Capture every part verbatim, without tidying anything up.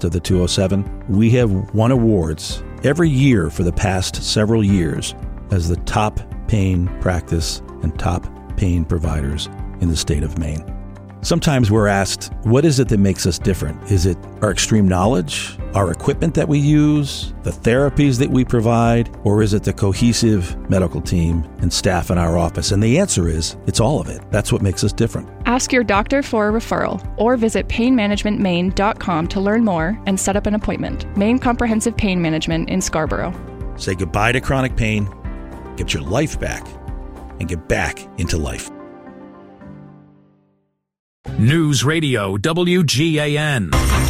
podcast of the two oh seven, we have won awards every year for the past several years as the top pain practice and top pain providers in the state of Maine. Sometimes we're asked, what is it that makes us different? Is it our extreme knowledge, our equipment that we use, the therapies that we provide, or is it the cohesive medical team and staff in our office? And the answer is, it's all of it. That's what makes us different. Ask your doctor for a referral or visit pain management maine dot com to learn more and set up an appointment. Maine Comprehensive Pain Management in Scarborough. Say goodbye to chronic pain, get your life back, and get back into life. News Radio W G A N.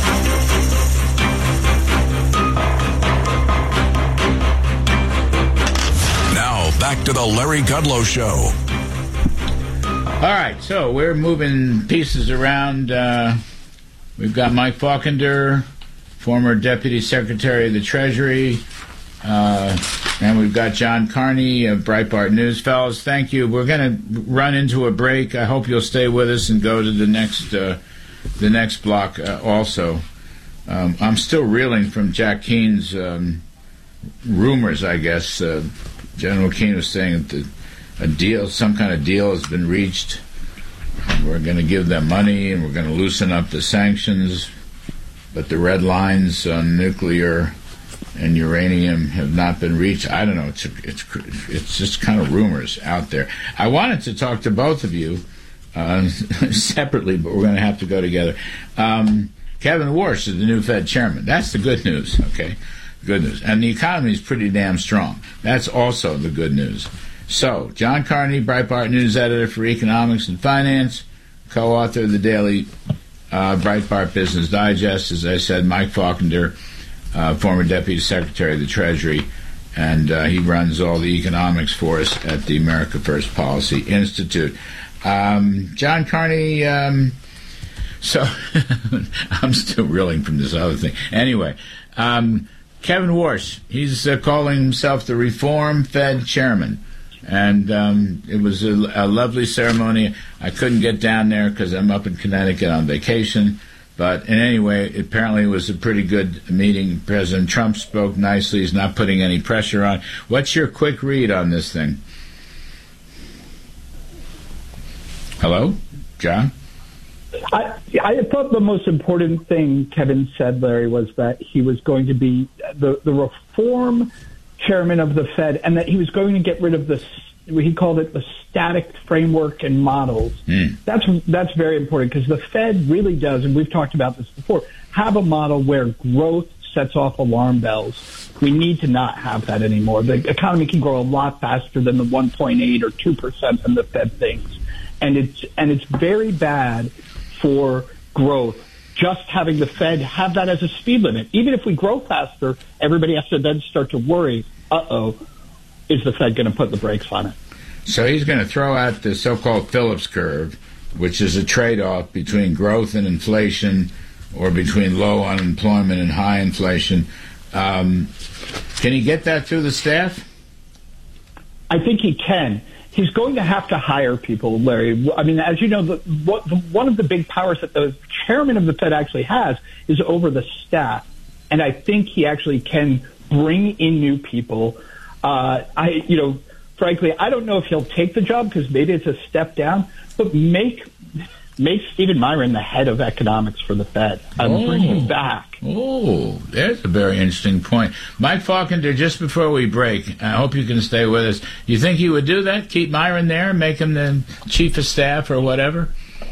Now back to the Larry Kudlow Show. All right, so we're moving pieces around. Uh, we've got Mike Faulkner, former Deputy Secretary of the Treasury, uh, and we've got John Carney of Breitbart News. Fellas, thank you. We're going to run into a break. I hope you'll stay with us and go to the next uh, the next block uh, also. Um, I'm still reeling from Jack Keene's um, rumors, I guess. Uh, General Keene was saying that the, a deal, some kind of deal has been reached. We're going to give them money and we're going to loosen up the sanctions, but the red lines on nuclear and uranium have not been reached. I don't know. It's it's it's just kind of rumors out there. I wanted to talk to both of you uh, separately, but we're going to have to go together. Um, Kevin Warsh is the new Fed chairman. That's the good news. Okay, good news. And the economy is pretty damn strong. That's also the good news. So, John Carney, Breitbart News editor for economics and finance, co-author of the daily uh, Breitbart Business Digest. As I said, Mike Faulkner, Uh, former Deputy Secretary of the Treasury, and uh, he runs all the economics for us at the America First Policy Institute. Um, John Carney, um, so I'm still reeling from this other thing. Anyway, um, Kevin Warsh, he's uh, calling himself the Reform Fed Chairman, and um, it was a, a lovely ceremony. I couldn't get down there because I'm up in Connecticut on vacation. But in any way, apparently it was a pretty good meeting. President Trump spoke nicely. He's not putting any pressure on. What's your quick read on this thing? Hello? John? I, I thought the most important thing Kevin said, Larry, was that he was going to be the, the reform chairman of the Fed and that he was going to get rid of the, he called it the static framework and models. Mm. That's that's very important because the Fed really does, and we've talked about this before, have a model where growth sets off alarm bells. We need to not have that anymore. The economy can grow a lot faster than the one point eight or two percent that the Fed thinks. And it's, and it's very bad for growth. Just having the Fed have that as a speed limit. Even if we grow faster, everybody has to then start to worry, uh-oh, is the Fed going to put the brakes on it? So he's going to throw out the so-called Phillips curve, which is a trade-off between growth and inflation or between low unemployment and high inflation. Um, can he get that through the staff? I think he can. He's going to have to hire people, Larry. I mean, as you know, the, what, the, one of the big powers that the chairman of the Fed actually has is over the staff. And I think he actually can bring in new people. Uh, I, you know, frankly, I don't know if he'll take the job because maybe it's a step down, but make make Stephen Myron the head of economics for the Fed and oh. bring him back. Oh, there's a very interesting point. Mike Faulkner, just before we break, I hope you can stay with us. You think he would do that? Keep Myron there, make him the chief of staff or whatever?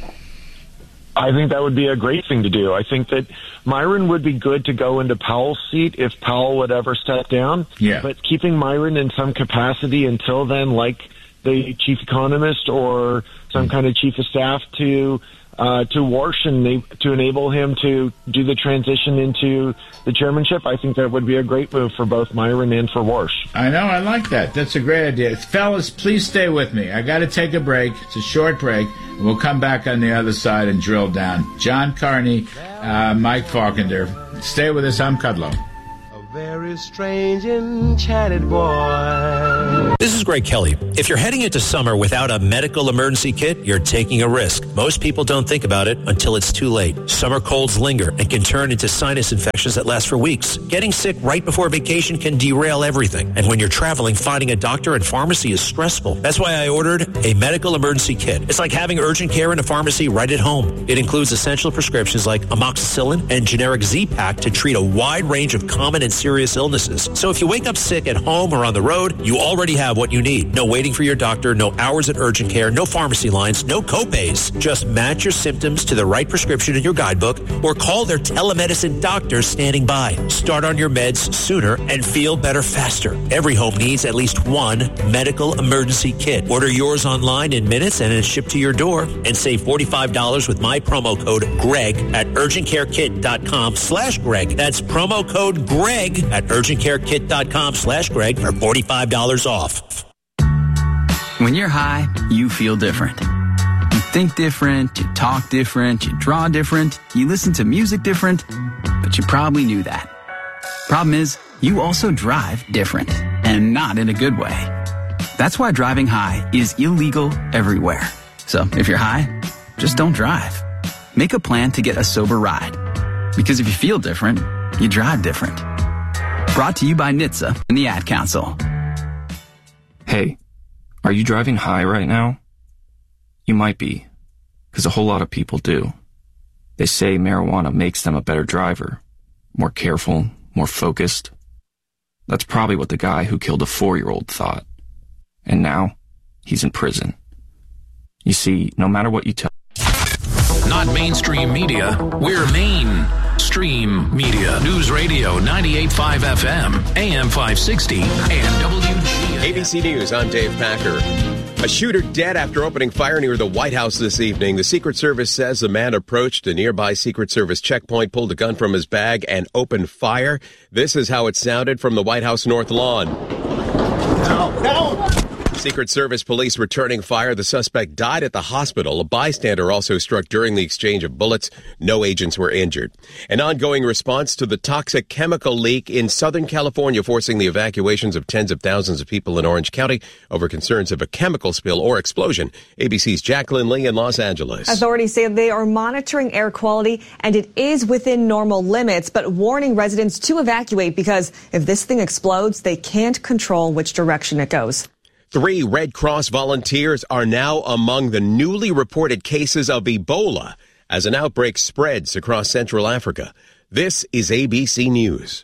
I think that would be a great thing to do. I think that Myron would be good to go into Powell's seat if Powell would ever step down. Yeah. But keeping Myron in some capacity until then, like the chief economist or some kind of chief of staff to uh, to Warsh and to enable him to do the transition into the chairmanship, I think that would be a great move for both Myron and for Warsh. I know. I like that. That's a great idea. Fellas, please stay with me. I got to take a break. It's a short break. We'll come back on the other side and drill down. John Carney, uh, Mike Faulkner. Stay with us. I'm Kudlow. very strange enchanted boy. This is Greg Kelly. If you're heading into summer without a medical emergency kit, you're taking a risk. Most people don't think about it until it's too late. Summer colds linger and can turn into sinus infections that last for weeks. Getting sick right before vacation can derail everything. And when you're traveling, finding a doctor and pharmacy is stressful. That's why I ordered a medical emergency kit. It's like having urgent care in a pharmacy right at home. It includes essential prescriptions like amoxicillin and generic Z-Pak to treat a wide range of common and serious illnesses. So if you wake up sick at home or on the road, you already have what you need. No waiting for your doctor, no hours at urgent care, no pharmacy lines, no copays. Just match your symptoms to the right prescription in your guidebook or call their telemedicine doctor standing by. Start on your meds sooner and feel better faster. Every home needs at least one medical emergency kit. Order yours online in minutes and it's shipped to your door. And save forty-five dollars with my promo code GREG at urgentcarekit.com slash Greg. That's promo code GREG at urgentcarekit.com slash Greg for forty-five dollars off. When you're high, you feel different. You think different, you talk different, you draw different, you listen to music different, but you probably knew that. Problem is, you also drive different, and not in a good way. That's why driving high is illegal everywhere. So if you're high, just don't drive. Make a plan to get a sober ride. Because if you feel different, you drive different. Brought to you by N H T S A and the Ad Council. Hey, are you driving high right now? You might be, because a whole lot of people do. They say marijuana makes them a better driver, more careful, more focused. That's probably what the guy who killed a four-year-old thought. And now, he's in prison. You see, no matter what you tell... Not mainstream media, we're mainstream media. News Radio ninety-eight point five F M, A M five sixty, and W G A. A B C News, I'm Dave Packer. A shooter dead after opening fire near the White House this evening. The Secret Service says the man approached a nearby Secret Service checkpoint, pulled a gun from his bag, and opened fire. This is how it sounded from the White House North Lawn. No, no! Secret Service police returning fire. The suspect died at the hospital. A bystander also struck during the exchange of bullets. No agents were injured. An ongoing response to the toxic chemical leak in Southern California, forcing the evacuations of tens of thousands of people in Orange County over concerns of a chemical spill or explosion. A B C's Jacqueline Lee in Los Angeles. Authorities say they are monitoring air quality and it is within normal limits, but warning residents to evacuate because if this thing explodes, they can't control which direction it goes. Three Red Cross volunteers are now among the newly reported cases of Ebola as an outbreak spreads across Central Africa. This is A B C News.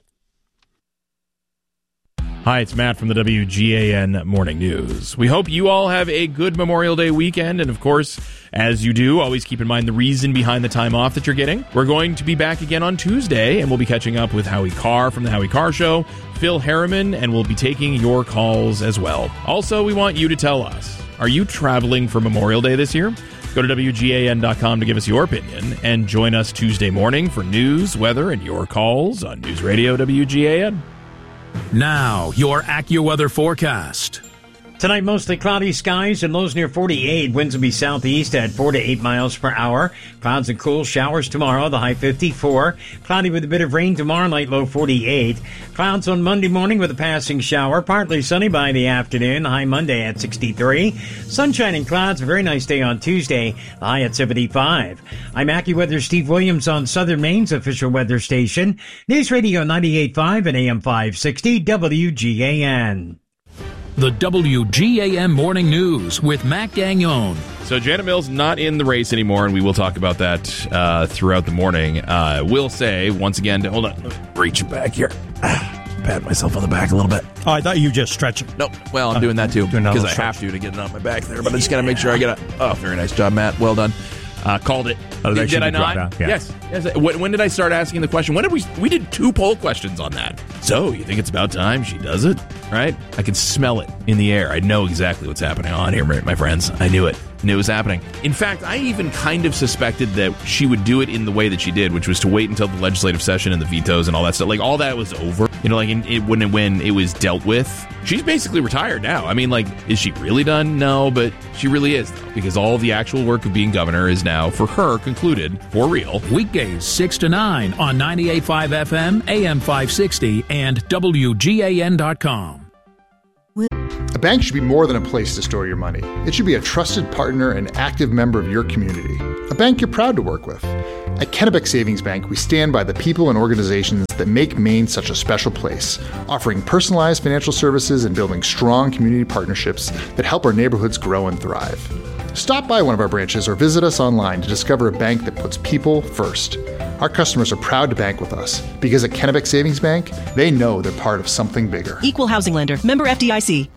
Hi, it's Matt from the W G A N Morning News. We hope you all have a good Memorial Day weekend, and of course, as you do, always keep in mind the reason behind the time off that you're getting. We're going to be back again on Tuesday, and we'll be catching up with Howie Carr from the Howie Carr Show, Phil Harriman, and we'll be taking your calls as well. Also, we want you to tell us, are you traveling for Memorial Day this year? Go to W G A N dot com to give us your opinion, and join us Tuesday morning for news, weather, and your calls on News Radio W G A N. Now, your AccuWeather forecast. Tonight, mostly cloudy skies and lows near forty-eight. Winds will be southeast at four to eight miles per hour. Clouds and cool showers tomorrow, the high fifty-four. Cloudy with a bit of rain tomorrow night, low forty-eight. Clouds on Monday morning with a passing shower. Partly sunny by the afternoon, high Monday at sixty-three. Sunshine and clouds, a very nice day on Tuesday, the high at seventy-five. I'm AccuWeather Steve Williams on Southern Maine's official weather station. News Radio ninety-eight point five and A M five sixty W G A N. The W G A N Morning News with Matt Gagnon. So Janet Mills not in the race anymore, and we will talk about that uh, throughout the morning. Uh, will say, once again, to, hold on, reach back here. Pat myself on the back a little bit. Oh, I thought you just stretching. Nope. Well, I'm uh, doing that too, because I have to to get it on my back there, but I just got to make sure I get it. Oh, very nice job, Matt. Well done. Uh, called it. Oh, did did I not? Yeah. Yes. yes. When, when did I start asking the question? When did we? We did two poll questions on that. So you think it's about time she does it, right? I can smell it in the air. I know exactly what's happening on here, my friends. I knew it. Knew it was happening. In fact, I even kind of suspected that she would do it in the way that she did, which was to wait until the legislative session and the vetoes and all that stuff. Like all that was over. You know, like in, it, when, when it was dealt with. She's basically retired now. I mean, like, is she really done? No, but she really is, though, because all the actual work of being governor is now, for her, concluded for real. Weekdays six to nine on ninety-eight point five F M, A M five sixty, and W G A N dot com. A bank should be more than a place to store your money. It should be a trusted partner and active member of your community. A bank you're proud to work with. At Kennebec Savings Bank, we stand by the people and organizations that make Maine such a special place, offering personalized financial services and building strong community partnerships that help our neighborhoods grow and thrive. Stop by one of our branches or visit us online to discover a bank that puts people first. Our customers are proud to bank with us because at Kennebec Savings Bank, they know they're part of something bigger. Equal housing lender. Member F D I C.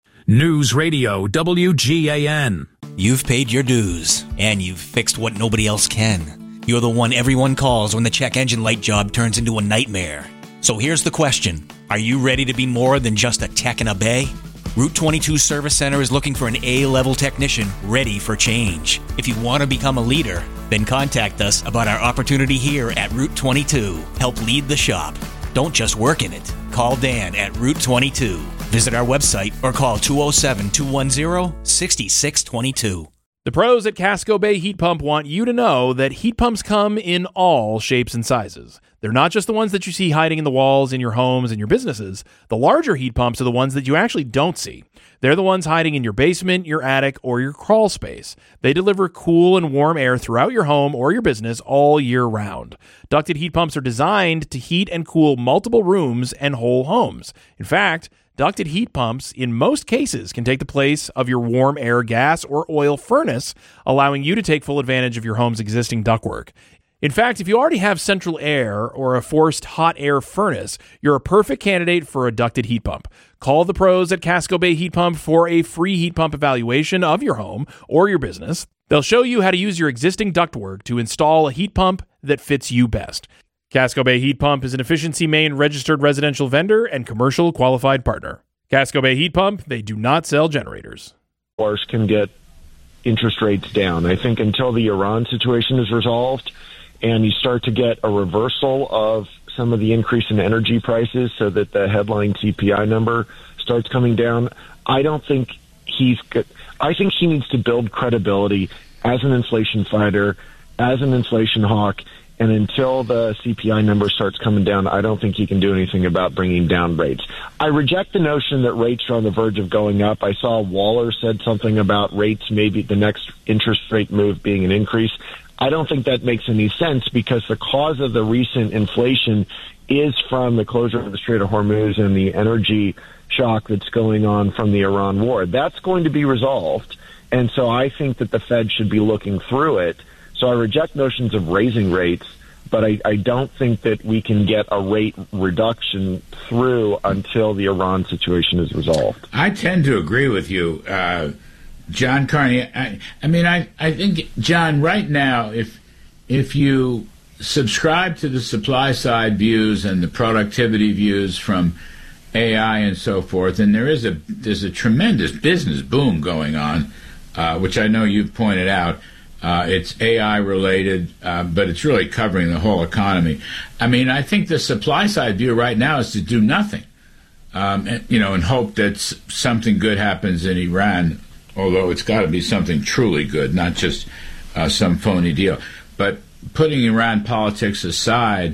News Radio W G A N. You've paid your dues, and you've fixed what nobody else can. You're the one everyone calls when the check engine light job turns into a nightmare. So here's the question. Are you ready to be more than just a tech in a bay? Route twenty-two Service Center is looking for an A-level technician ready for change. If you want to become a leader, then contact us about our opportunity here at Route twenty-two. Help lead the shop. Don't just work in it. Call Dan at Route twenty-two. Visit our website or call two oh seven, two one oh, six six two two. The pros at Casco Bay Heat Pump want you to know that heat pumps come in all shapes and sizes. They're not just the ones that you see hiding in the walls in your homes and your businesses. The larger heat pumps are the ones that you actually don't see. They're the ones hiding in your basement, your attic, or your crawl space. They deliver cool and warm air throughout your home or your business all year round. Ducted heat pumps are designed to heat and cool multiple rooms and whole homes. In fact, ducted heat pumps, in most cases, can take the place of your warm air gas or oil furnace, allowing you to take full advantage of your home's existing ductwork. In fact, if you already have central air or a forced hot air furnace, you're a perfect candidate for a ducted heat pump. Call the pros at Casco Bay Heat Pump for a free heat pump evaluation of your home or your business. They'll show you how to use your existing ductwork to install a heat pump that fits you best. Casco Bay Heat Pump is an Efficiency Maine registered residential vendor and commercial qualified partner. Casco Bay Heat Pump, they do not sell generators. Course can get interest rates down. I think until the Iran situation is resolved and you start to get a reversal of some of the increase in energy prices so that the headline C P I number starts coming down, I don't think he's good. I think he needs to build credibility as an inflation fighter, as an inflation hawk. And until the C P I number starts coming down, I don't think he can do anything about bringing down rates. I reject the notion that rates are on the verge of going up. I saw Waller said something about rates, maybe the next interest rate move being an increase. I don't think that makes any sense because the cause of the recent inflation is from the closure of the Strait of Hormuz and the energy shock that's going on from the Iran war. That's going to be resolved. And so I think that the Fed should be looking through it. So I reject notions of raising rates, but I, I don't think that we can get a rate reduction through until the Iran situation is resolved. I tend to agree with you, uh, John Carney. I, I mean, I, I think, John, right now, if if you subscribe to the supply side views and the productivity views from A I and so forth, and there is a there's a tremendous business boom going on, uh, which I know you've pointed out. Uh, it's A I related, uh, but it's really covering the whole economy. I mean, I think the supply side view right now is to do nothing, um, and, you know, and hope that s- something good happens in Iran, although it's got to be something truly good, not just uh, some phony deal. But putting Iran politics aside,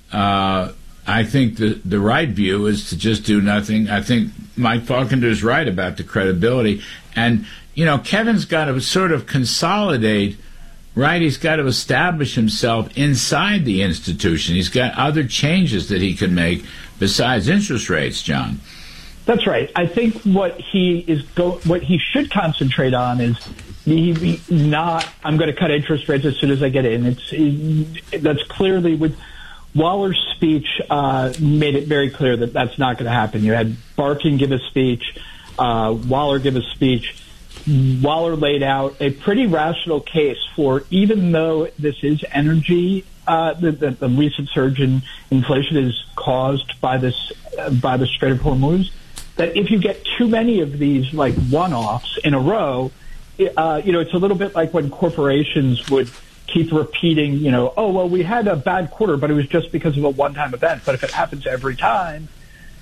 uh, I think the, the right view is to just do nothing. I think Mike Falkender's right about the credibility. And you know, Kevin's got to sort of consolidate, right? He's got to establish himself inside the institution. He's got other changes that he can make besides interest rates, John. That's right. I think what he is go, what he should concentrate on is he, he not. I'm going to cut interest rates as soon as I get in. It's it, that's clearly with Waller's speech uh, made it very clear that that's not going to happen. You had Barkin give a speech, uh, Waller give a speech. Waller laid out a pretty rational case for, even though this is energy, uh, the, the, the recent surge in inflation is caused by this, uh, by the Strait of Hormuz, that if you get too many of these like one-offs in a row, uh, you know, it's a little bit like when corporations would keep repeating, you know, oh, well, we had a bad quarter, but it was just because of a one-time event. But if it happens every time,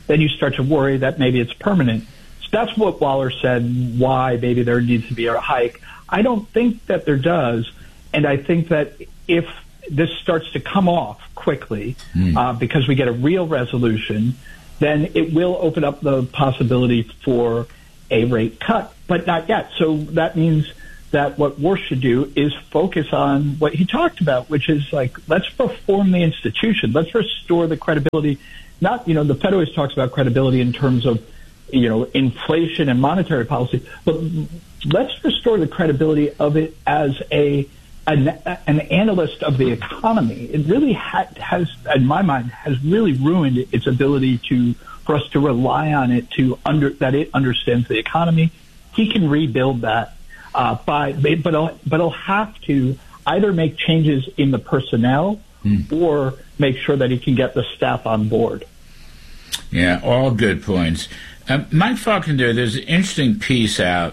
then you start to worry that maybe it's permanent. So that's what Waller said, why maybe there needs to be a hike. I don't think that there does, and I think that if this starts to come off quickly mm. uh, because we get a real resolution, then it will open up the possibility for a rate cut, but not yet. So that means that what Warsh should do is focus on what he talked about, which is like, let's reform the institution. Let's restore the credibility. Not, you know, the Fed always talks about credibility in terms of, you know, inflation and monetary policy, but let's restore the credibility of it as a an, an analyst of the economy. It really ha- has, in my mind, has really ruined its ability to for us to rely on it to under that it understands the economy. He can rebuild that uh, by, but I'll, but I'll have to either make changes in the personnel mm. or make sure that he can get the staff on board. Yeah, all good points. Uh, Mike Faulkner, there's an interesting piece out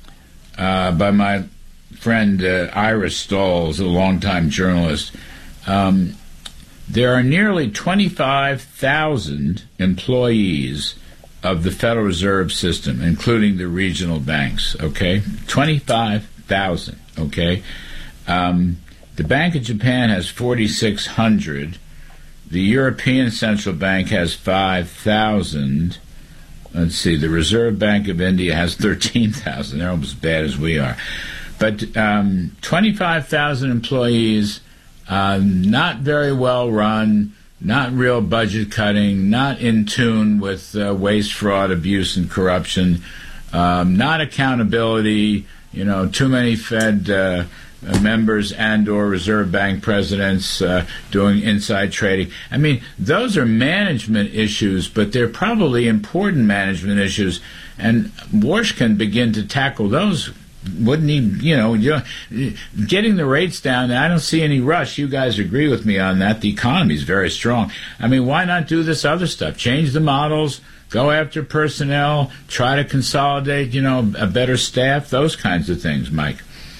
uh, by my friend uh, Ira Stolz, a longtime journalist. Um, there are nearly twenty-five thousand employees of the Federal Reserve System, including the regional banks, okay? twenty-five thousand, okay? Um, the Bank of Japan has forty-six hundred. The European Central Bank has five thousand. Let's see, the Reserve Bank of India has thirteen thousand. They're almost as bad as we are. But um, twenty-five thousand employees, uh, not very well run, not real budget cutting, not in tune with uh, waste, fraud, abuse, and corruption, um, not accountability, you know, too many Fed uh, members and or Reserve Bank presidents uh, doing inside trading. I mean, those are management issues, but they're probably important management issues, and Warsh can begin to tackle those. Wouldn't he, you know, getting the rates down, I don't see any rush. You guys agree with me on that. The economy is very strong. I mean, why not do this other stuff? Change the models, go after personnel, try to consolidate, you know, a better staff, those kinds of things, Mike.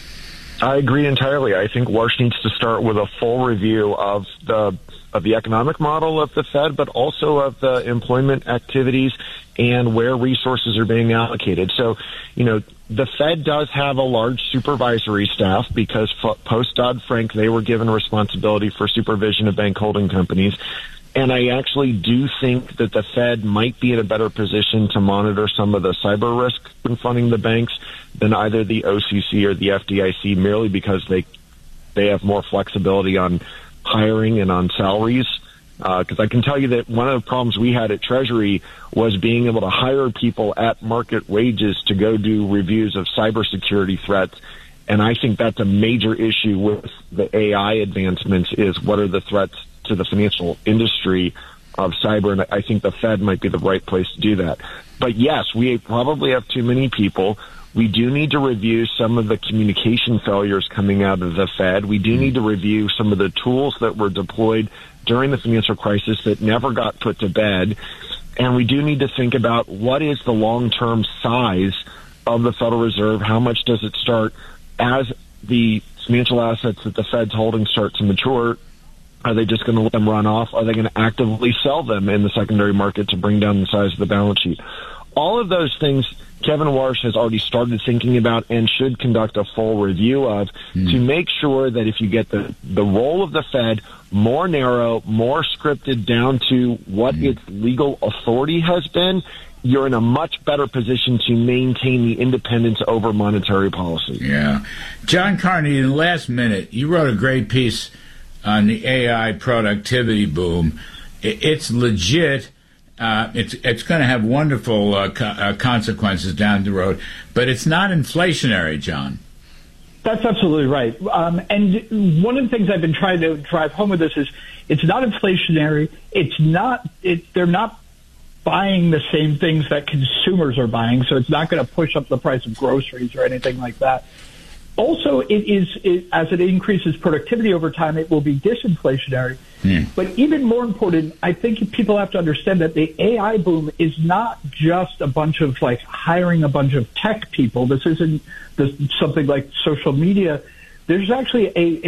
I agree entirely. I think Warsh needs to start with a full review of the of the economic model of the Fed, but also of the employment activities and where resources are being allocated. So, you know, the Fed does have a large supervisory staff because post Dodd-Frank, they were given responsibility for supervision of bank holding companies. And I actually do think that the Fed might be in a better position to monitor some of the cyber risk confronting the banks than either the O C C or the F D I C, merely because they they have more flexibility on hiring and on salaries. Because uh, I can tell you that one of the problems we had at Treasury was being able to hire people at market wages to go do reviews of cybersecurity threats. And I think that's a major issue with the A I advancements, is what are the threats to the financial industry of cyber, and I think the Fed might be the right place to do that. But yes, we probably have too many people. We do need to review some of the communication failures coming out of the Fed. We do need to review some of the tools that were deployed during the financial crisis that never got put to bed. And we do need to think about what is the long-term size of the Federal Reserve. How much does it start as the financial assets that the Fed's holding start to mature? Are they just going to let them run off? Are they going to actively sell them in the secondary market to bring down the size of the balance sheet? All of those things Kevin Warsh has already started thinking about and should conduct a full review of mm. to make sure that if you get the, the role of the Fed more narrow, more scripted down to what mm. its legal authority has been, you're in a much better position to maintain the independence over monetary policy. Yeah. John Carney, in the last minute, you wrote a great piece on the A I productivity boom. It's legit. Uh, it's it's going to have wonderful uh, co- uh, consequences down the road, but it's not inflationary, John. That's absolutely right. Um, and one of the things I've been trying to drive home with this is it's not inflationary. It's not. It, they're not buying the same things that consumers are buying, so it's not going to push up the price of groceries or anything like that. Also, it is it, as it increases productivity over time, it will be disinflationary. Mm. But even more important, I think people have to understand that the A I boom is not just a bunch of like hiring a bunch of tech people. This isn't this, something like social media. There's actually a it's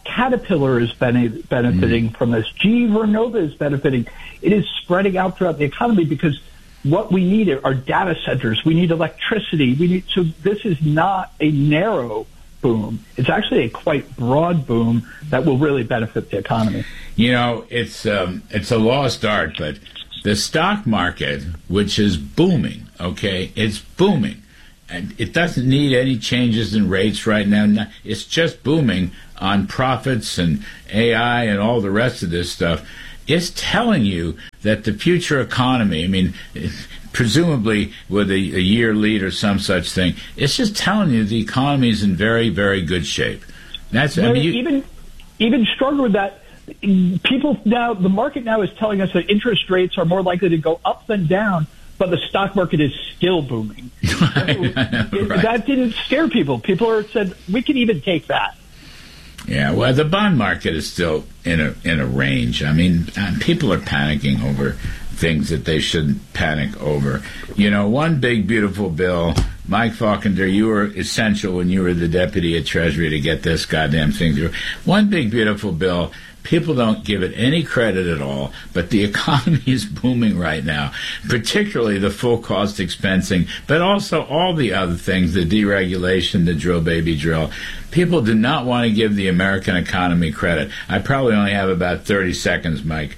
Caterpillar is bene- benefiting mm. from this. G E Vernova is benefiting. It is spreading out throughout the economy because what we need are data centers. We need electricity. We need so this is not a narrow boom. It's actually a quite broad boom that will really benefit the economy. You know, it's um, it's a lost art, but the stock market, which is booming, okay, it's booming. And it doesn't need any changes in rates right now. It's just booming on profits and A I and all the rest of this stuff. It's telling you that the future economy, I mean, presumably with a, a year lead or some such thing, it's just telling you the economy is in very, very good shape. That's I mean, you, even even stronger with that. People now, the market now is telling us that interest rates are more likely to go up than down, but the stock market is still booming. Right, it, right. That didn't scare people. People are said we can even take that. Yeah, well, the bond market is still in a in a range. I mean, people are panicking over things that they shouldn't panic over. You know, one big beautiful bill. Mike Faulkner, you were essential when you were the deputy at Treasury to get this goddamn thing through. One big beautiful bill. People don't give it any credit at all, but the economy is booming right now, particularly the full cost expensing, but also all the other things, the deregulation, the drill baby drill. People do not want to give the American economy credit. I probably only have about thirty seconds, Mike.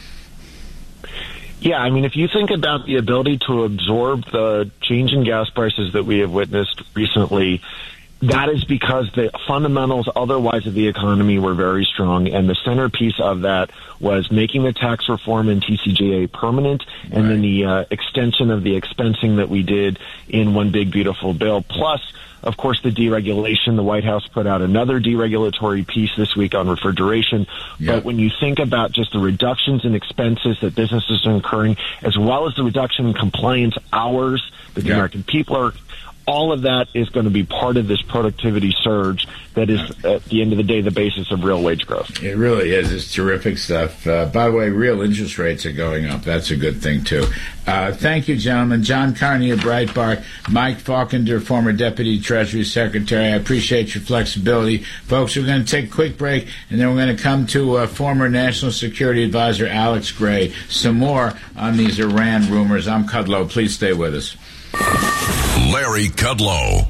Yeah, I mean, if you think about the ability to absorb the change in gas prices that we have witnessed recently, that is because the fundamentals otherwise of the economy were very strong, and the centerpiece of that was making the tax reform in T C J A permanent, and right. then the uh, extension of the expensing that we did in One Big Beautiful Bill, plus, of course, the deregulation. The White House put out another deregulatory piece this week on refrigeration. Yep. But when you think about just the reductions in expenses that businesses are incurring, as well as the reduction in compliance hours that the yep. American people are, all of that is going to be part of this productivity surge that is, at the end of the day, the basis of real wage growth. It really is. It's terrific stuff. Uh, by the way, real interest rates are going up. That's a good thing, too. Uh, thank you, gentlemen. John Carney of Breitbart, Mike Faulkner, former Deputy Treasury Secretary. I appreciate your flexibility. Folks, we're going to take a quick break, and then we're going to come to uh, former National Security Advisor Alex Gray. Some more on these Iran rumors. I'm Kudlow. Please stay with us. Larry Kudlow.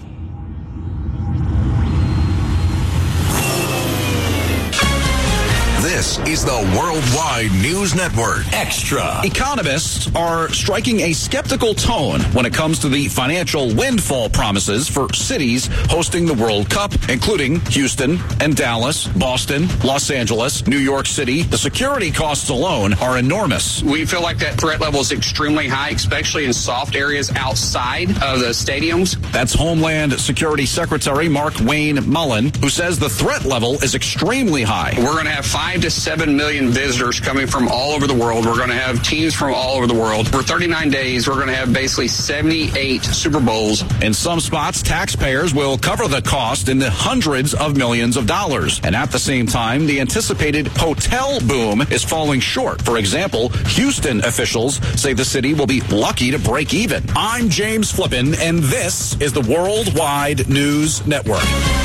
This is the Worldwide News Network. Extra. Economists are striking a skeptical tone when it comes to the financial windfall promises for cities hosting the World Cup, including Houston and Dallas, Boston, Los Angeles, New York City. The security costs alone are enormous. We feel like that threat level is extremely high, especially in soft areas outside of the stadiums. That's Homeland Security Secretary Mark Wayne Mullen, who says the threat level is extremely high. We're going to have five to seven million visitors coming from all over the world. We're going to have teams from all over the world. For thirty-nine days, we're going to have basically seventy-eight Super Bowls. In some spots, taxpayers will cover the cost in the hundreds of millions of dollars. And at the same time, the anticipated hotel boom is falling short. For example, Houston officials say the city will be lucky to break even. I'm James Flippin, and this is the Worldwide News Network.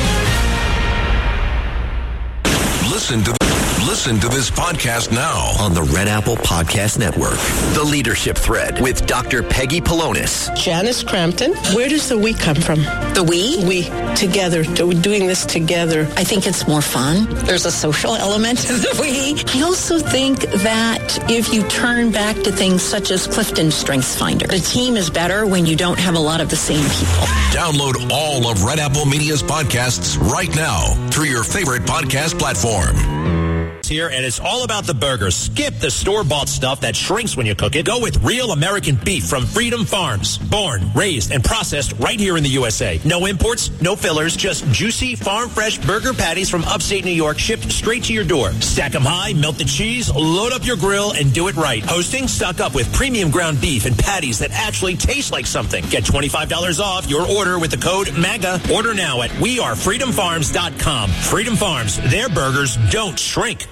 Listen to Listen to this podcast now on the Red Apple Podcast Network. The Leadership Thread with Doctor Peggy Polonis. Janice Crampton. Where does the we come from? The we? We. Together. Doing this together. I think it's more fun. There's a social element to the we. I also think that if you turn back to things such as Clifton StrengthsFinder, the team is better when you don't have a lot of the same people. Download all of Red Apple Media's podcasts right now through your favorite podcast platform. Here, and it's all about the burgers. Skip the store-bought stuff that shrinks when you cook it. Go with real American beef from Freedom Farms. Born, raised, and processed right here in the U S A. No imports, no fillers, just juicy, farm-fresh burger patties from upstate New York shipped straight to your door. Stack them high, melt the cheese, load up your grill, and do it right. Hosting? Stock up with premium ground beef and patties that actually taste like something. Get twenty-five dollars off your order with the code MAGA. Order now at we are freedom farms dot com. Freedom Farms, their burgers don't shrink.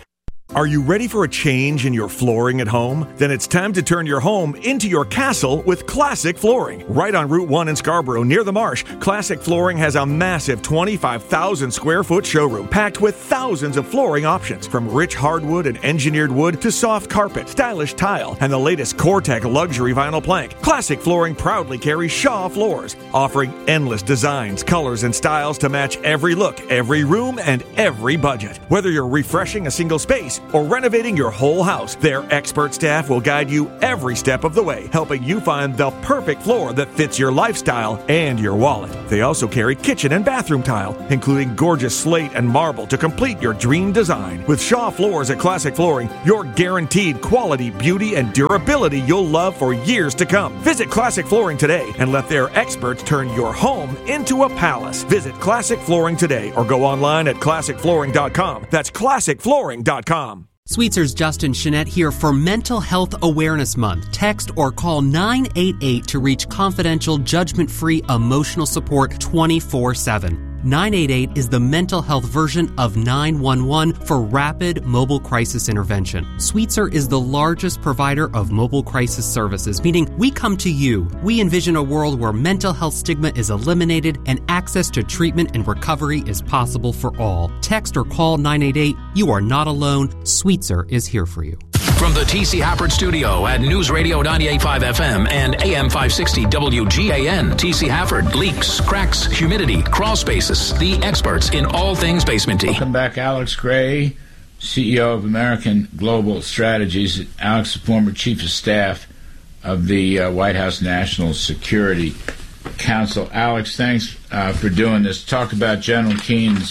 Are you ready for a change in your flooring at home? Then it's time to turn your home into your castle with Classic Flooring. Right on Route one in Scarborough, near the Marsh, Classic Flooring has a massive twenty-five thousand square foot showroom packed with thousands of flooring options, from rich hardwood and engineered wood to soft carpet, stylish tile, and the latest Core-Tech luxury vinyl plank. Classic Flooring proudly carries Shaw floors, offering endless designs, colors, and styles to match every look, every room, and every budget. Whether you're refreshing a single space or renovating your whole house, their expert staff will guide you every step of the way, helping you find the perfect floor that fits your lifestyle and your wallet. They also carry kitchen and bathroom tile, including gorgeous slate and marble to complete your dream design. With Shaw Floors at Classic Flooring, you're guaranteed quality, beauty, and durability you'll love for years to come. Visit Classic Flooring today and let their experts turn your home into a palace. Visit Classic Flooring today or go online at classic flooring dot com. That's classic flooring dot com. Sweetser's Justin Chenette here for Mental Health Awareness Month. Text or call nine eight eight to reach confidential, judgment-free emotional support twenty-four seven. nine eight eight is the mental health version of nine one one for rapid mobile crisis intervention. Sweetser is the largest provider of mobile crisis services, meaning we come to you. We envision a world where mental health stigma is eliminated and access to treatment and recovery is possible for all. Text or call nine eight eight. You are not alone. Sweetser is here for you. From the T C Hafford Studio at News Radio ninety-eight point five F M and A M five sixty W G A N, T C Hafford, leaks, cracks, humidity, crawl spaces, the experts in all things basementy. Welcome back, Alex Gray, C E O of American Global Strategies. Alex, the former chief of staff of the uh, White House National Security Council. Alex, thanks uh, for doing this. Talk about General Keene's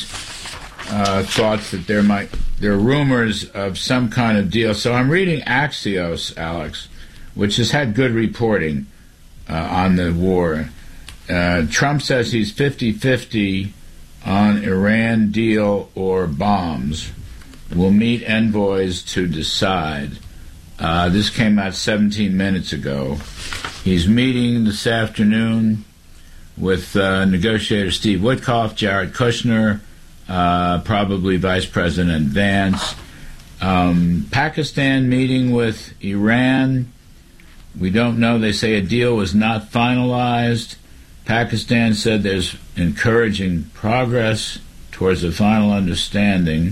uh, thoughts that there might there are rumors of some kind of deal. So I'm reading Axios, Alex, which has had good reporting uh, on the war. Uh, Trump says he's fifty-fifty on Iran deal or bombs. We'll meet envoys to decide. Uh, this came out seventeen minutes ago. He's meeting this afternoon with uh, negotiator Steve Witkoff, Jared Kushner, uh, probably Vice President Vance. Um, Pakistan meeting with Iran. We don't know. They say a deal was not finalized. Pakistan said there's encouraging progress towards a final understanding.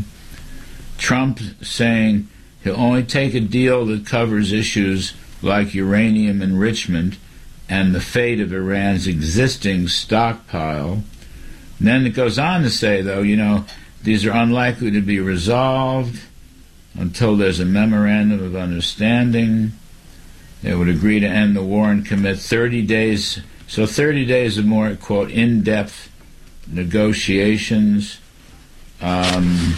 Trump saying he'll only take a deal that covers issues like uranium enrichment and the fate of Iran's existing stockpile. And then it goes on to say, though, you know, these are unlikely to be resolved until there's a memorandum of understanding. They would agree to end the war and commit thirty days, so thirty days of more, quote, in-depth negotiations. Um,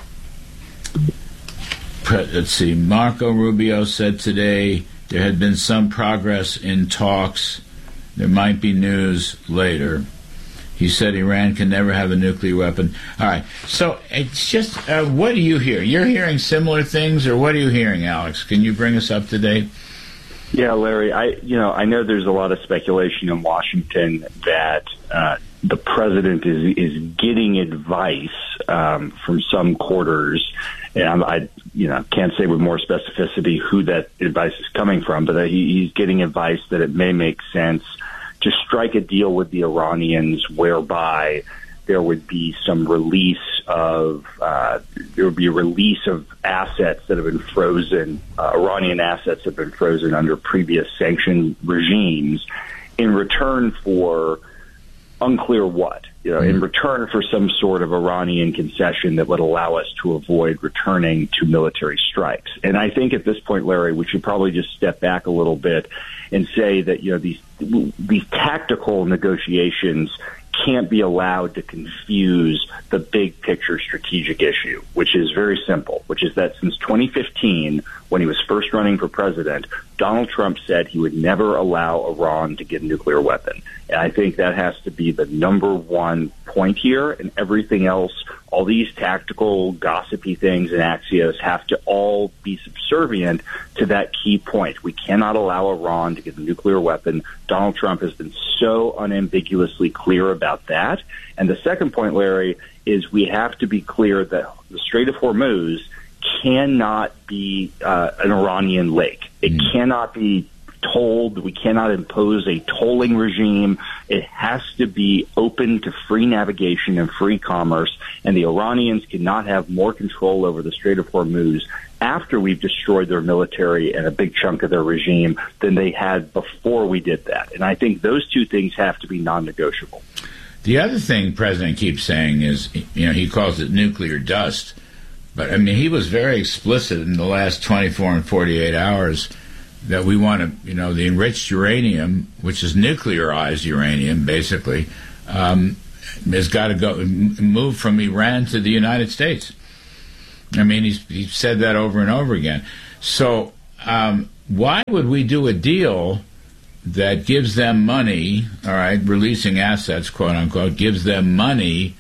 let's see, Marco Rubio said today there had been some progress in talks. There might be news later. He said Iran can never have a nuclear weapon. All right, so it's just, uh, what do you hear? You're hearing similar things, or what are you hearing, Alex? Can you bring us up to date? Yeah, Larry, I you know I know there's a lot of speculation in Washington that uh, the president is is getting advice um, from some quarters, and I you know can't say with more specificity who that advice is coming from, but that he, he's getting advice that it may make sense to strike a deal with the Iranians whereby there would be some release of uh, there would be a release of assets that have been frozen, uh, Iranian assets that have been frozen under previous sanction regimes, in return for unclear what, you know, in return for some sort of Iranian concession that would allow us to avoid returning to military strikes. And I think at this point, Larry, we should probably just step back a little bit and say that, you know, these these tactical negotiations can't be allowed to confuse the big picture strategic issue, which is very simple, which is that since twenty fifteen, when he was first running for president, Donald Trump said he would never allow Iran to get a nuclear weapon. And I think that has to be the number one point here, and everything else, all these tactical, gossipy things and Axios have to all be subservient to that key point. We cannot allow Iran to get a nuclear weapon. Donald Trump has been so unambiguously clear about that. And the second point, Larry, is we have to be clear that the Strait of Hormuz cannot be uh, an Iranian lake. It mm. cannot be tolled. We cannot impose a tolling regime. It has to be open to free navigation and free commerce, and the Iranians cannot have more control over the Strait of Hormuz after we've destroyed their military and a big chunk of their regime than they had before we did that. And I think those two things have to be non-negotiable. The other thing the president keeps saying is, you know, he calls it nuclear dust. But, I mean, he was very explicit in the last twenty-four and forty-eight hours that we want to, you know, the enriched uranium, which is nuclearized uranium, basically, um, has got to go move from Iran to the United States. I mean, he's, he's said that over and over again. So um, why would we do a deal that gives them money, all right, releasing assets, quote unquote, gives them money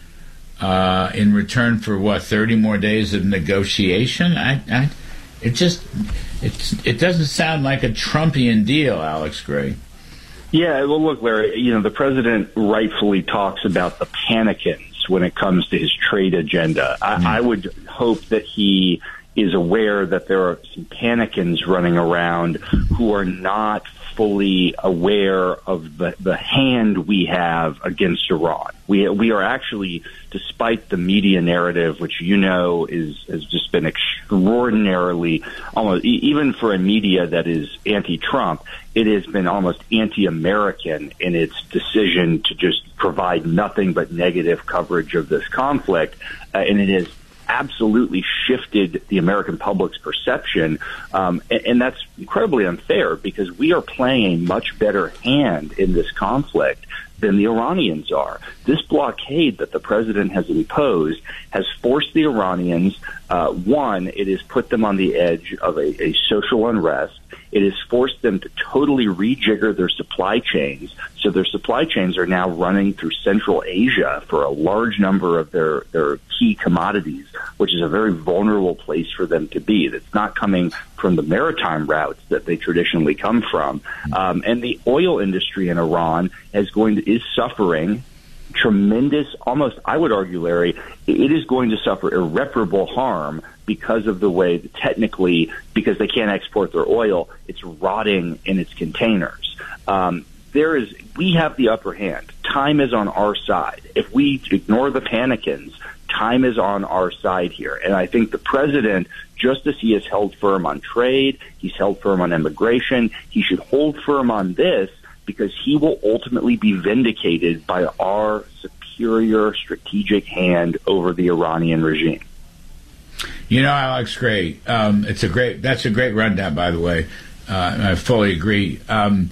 uh, in return for, what, thirty more days of negotiation? I, I, it just, it's, it doesn't sound like a Trumpian deal, Alex Gray. Yeah, well, look, Larry, you know, the president rightfully talks about the panicans when it comes to his trade agenda. I, mm. I would hope that he is aware that there are some panicans running around who are not fully aware of the, the hand we have against Iran. We we are actually, despite the media narrative, which you know is has just been extraordinarily, almost even for a media that is anti-Trump, it has been almost anti-American in its decision to just provide nothing but negative coverage of this conflict, uh, and it has absolutely shifted the American public's perception, um, and, and that's incredibly unfair because we are playing a much better hand in this conflict than the Iranians are. This blockade that the president has imposed has forced the Iranians, uh, one, it has put them on the edge of a, a social unrest. It has forced them to totally rejigger their supply chains. So their supply chains are now running through Central Asia for a large number of their, their key commodities, which is a very vulnerable place for them to be. That's not coming from the maritime routes that they traditionally come from. Um, and the oil industry in Iran is going to, is suffering tremendous, almost, I would argue, Larry, it is going to suffer irreparable harm because of the way, technically, because they can't export their oil, it's rotting in its containers. Um, there is, we have the upper hand. Time is on our side. If we ignore the panicans, time is on our side here. And I think the president, just as he has held firm on trade, he's held firm on immigration, he should hold firm on this because he will ultimately be vindicated by our superior strategic hand over the Iranian regime. You know, Alex Gray, um, it's a great, that's a great rundown, by the way. Uh, I fully agree. Um,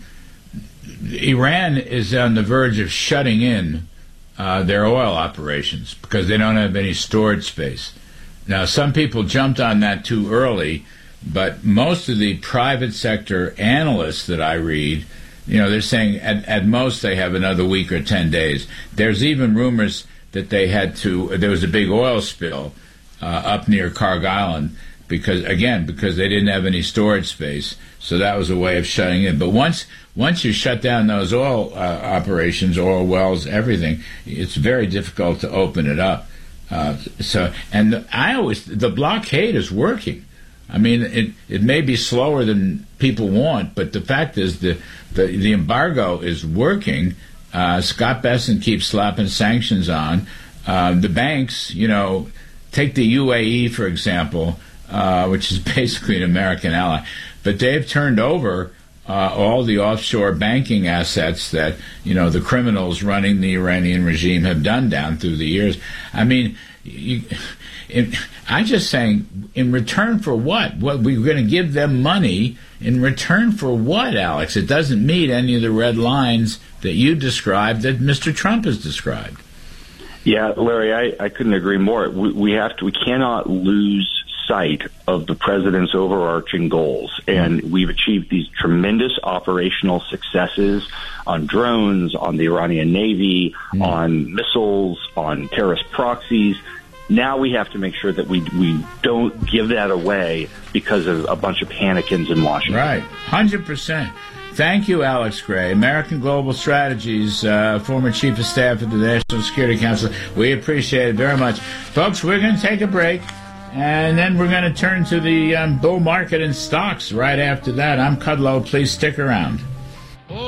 Iran is on the verge of shutting in uh, their oil operations because they don't have any storage space. Now, some people jumped on that too early, but most of the private sector analysts that I read, you know, they're saying at, at most they have another week or ten days. There's even rumors that they had to, there was a big oil spill uh, up near Karg Island because, again, because they didn't have any storage space. So that was a way of shutting in. But once once you shut down those oil uh, operations, oil wells, everything, it's very difficult to open it up. Uh, so, and the, I always, the blockade is working. I mean, it it may be slower than people want, but the fact is the the, the embargo is working. Uh, Scott Bessent keeps slapping sanctions on. Uh, the banks, you know, take the U A E, for example, uh, which is basically an American ally, but they've turned over uh, all the offshore banking assets that, you know, the criminals running the Iranian regime have done down through the years. I mean, you, in, I'm just saying, in return for what? What we're going to give them money in return for what, Alex? It doesn't meet any of the red lines that you described that Mister Trump has described. Yeah, Larry, I, I couldn't agree more. We, we have to. We cannot lose sight of the president's overarching goals, and we've achieved these tremendous operational successes on drones, on the Iranian Navy, mm. on missiles, on terrorist proxies. Now we have to make sure that we we don't give that away because of a bunch of panicans in Washington. Right, one hundred percent. Thank you, Alex Gray, American Global Strategies, uh, former Chief of Staff of the National Security Council. We appreciate it very much. Folks, we're going to take a break. And then we're going to turn to the um, bull market in stocks right after that. I'm Kudlow. Please stick around.